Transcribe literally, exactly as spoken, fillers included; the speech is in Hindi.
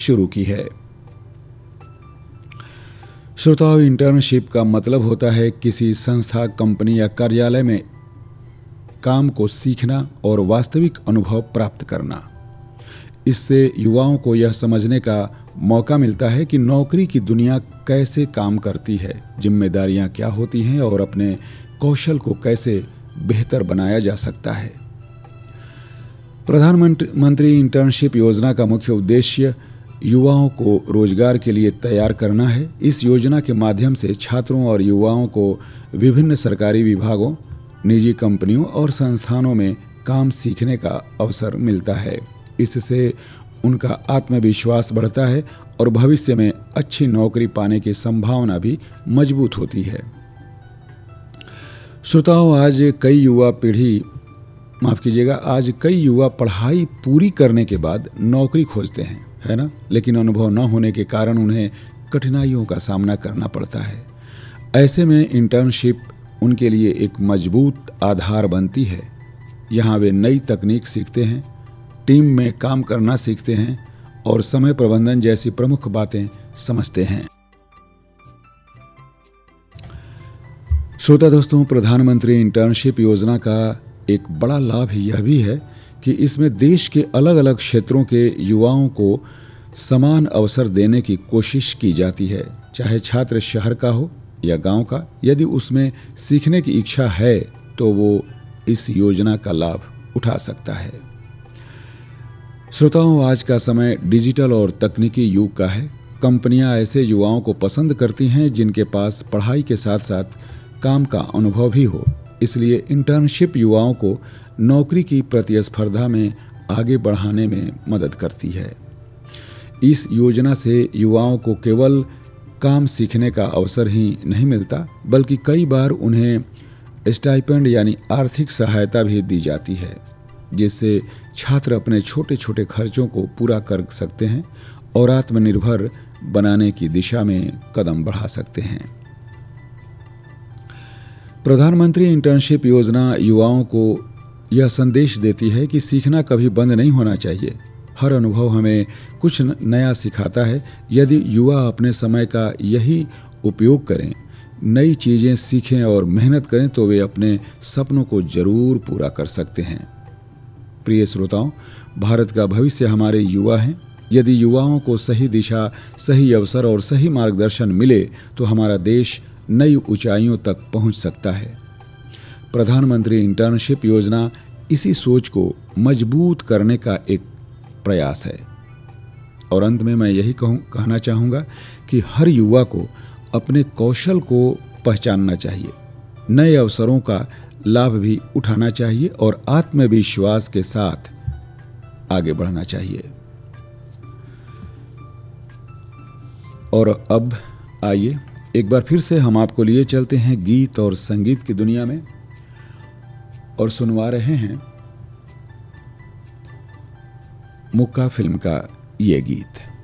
शुरू की है। श्रोताओं, इंटर्नशिप का मतलब होता है किसी संस्था, कंपनी या कार्यालय में काम को सीखना और वास्तविक अनुभव प्राप्त करना। इससे युवाओं को यह समझने का मौका मिलता है कि नौकरी की दुनिया कैसे काम करती है, जिम्मेदारियां क्या होती हैं और अपने कौशल को कैसे बेहतर बनाया जा सकता है। प्रधानमंत्री इंटर्नशिप योजना का मुख्य उद्देश्य युवाओं को रोजगार के लिए तैयार करना है। इस योजना के माध्यम से छात्रों और युवाओं को विभिन्न सरकारी विभागों, निजी कंपनियों और संस्थानों में काम सीखने का अवसर मिलता है। इससे उनका आत्मविश्वास बढ़ता है और भविष्य में अच्छी नौकरी पाने की संभावना भी मजबूत होती है। श्रोताओं, आज कई युवा पीढ़ी माफ कीजिएगा आज कई युवा पढ़ाई पूरी करने के बाद नौकरी खोजते हैं, है ना, लेकिन अनुभव न होने के कारण उन्हें कठिनाइयों का सामना करना पड़ता है। ऐसे में इंटर्नशिप उनके लिए एक मजबूत आधार बनती है। यहाँ वे नई तकनीक सीखते हैं, टीम में काम करना सीखते हैं और समय प्रबंधन जैसी प्रमुख बातें समझते हैं। श्रोता दोस्तों, प्रधानमंत्री इंटर्नशिप योजना का एक बड़ा लाभ यह भी है कि इसमें देश के अलग अलग क्षेत्रों के युवाओं को समान अवसर देने की कोशिश की जाती है। चाहे छात्र शहर का हो या गांव का, यदि उसमें सीखने की इच्छा है तो वो इस योजना का लाभ उठा सकता है। श्रोताओं, आज का समय डिजिटल और तकनीकी युग का है। कंपनियां ऐसे युवाओं को पसंद करती हैं जिनके पास पढ़ाई के साथ साथ काम का अनुभव भी हो। इसलिए इंटर्नशिप युवाओं को नौकरी की प्रतिस्पर्धा में आगे बढ़ाने में मदद करती है। इस योजना से युवाओं को केवल काम सीखने का अवसर ही नहीं मिलता, बल्कि कई बार उन्हें स्टाइपेंड यानी आर्थिक सहायता भी दी जाती है, जिससे छात्र अपने छोटे छोटे खर्चों को पूरा कर सकते हैं और आत्मनिर्भर बनाने की दिशा में कदम बढ़ा सकते हैं। प्रधानमंत्री इंटर्नशिप योजना युवाओं को यह संदेश देती है कि सीखना कभी बंद नहीं होना चाहिए। हर अनुभव हमें कुछ नया सिखाता है। यदि युवा अपने समय का यही उपयोग करें, नई चीज़ें सीखें और मेहनत करें, तो वे अपने सपनों को जरूर पूरा कर सकते हैं। प्रिय श्रोताओं, भारत का भविष्य हमारे युवा हैं। यदि युवाओं को सही दिशा, सही अवसर और सही मार्गदर्शन मिले तो हमारा देश नई ऊंचाइयों तक पहुंच सकता है। प्रधानमंत्री इंटर्नशिप योजना इसी सोच को मजबूत करने का एक प्रयास है। और अंत में मैं यही कहूं कहना चाहूँगा कि हर युवा को अपने कौशल को पहचानना चाहिए, नए अवसरों का लाभ भी उठाना चाहिए और आत्मविश्वास के साथ आगे बढ़ना चाहिए। और अब आइए एक बार फिर से हम आपको लिए चलते हैं गीत और संगीत की दुनिया में और सुनवा रहे हैं मुक्का फिल्म का ये गीत।